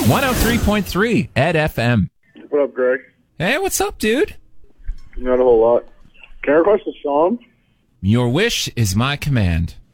103.3 Ed FM. What up, Greg? Hey, what's up, dude? Not a whole lot. Can I request a song? Your wish is my command.